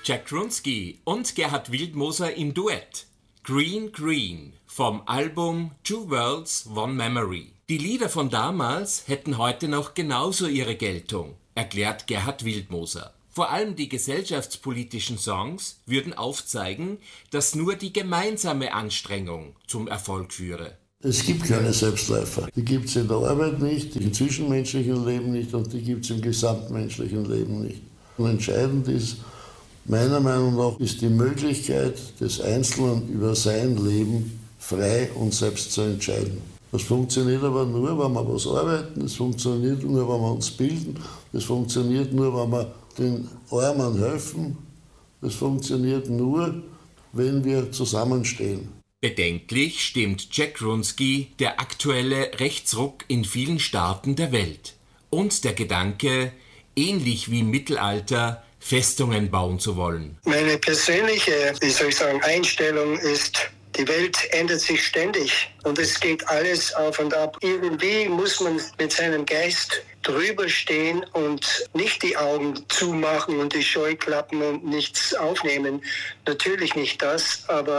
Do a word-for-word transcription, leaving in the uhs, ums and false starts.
Jack Wronski und Gerhard Wildmoser im Duett. Green Green vom Album Two Worlds, One Memory. Die Lieder von damals hätten heute noch genauso ihre Geltung, erklärt Gerhard Wildmoser. Vor allem die gesellschaftspolitischen Songs würden aufzeigen, dass nur die gemeinsame Anstrengung zum Erfolg führe. Es gibt keine Selbstläufer. Die gibt es in der Arbeit nicht, im zwischenmenschlichen Leben nicht und die gibt es im gesamtmenschlichen Leben nicht. Und entscheidend ist, meiner Meinung nach, ist die Möglichkeit des Einzelnen über sein Leben frei und selbst zu entscheiden. Das funktioniert aber nur, wenn wir was arbeiten, das funktioniert nur, wenn wir uns bilden, das funktioniert nur, wenn wir den Armen helfen, das funktioniert nur, wenn wir zusammenstehen. Bedenklich stimmt Jack Wronski der aktuelle Rechtsruck in vielen Staaten der Welt und der Gedanke, ähnlich wie im Mittelalter, Festungen bauen zu wollen. Meine persönliche, wie soll ich sagen, Einstellung ist, die Welt ändert sich ständig und es geht alles auf und ab. Irgendwie muss man mit seinem Geist drüber stehen und nicht die Augen zumachen und die Scheuklappen und nichts aufnehmen. Natürlich nicht das, aber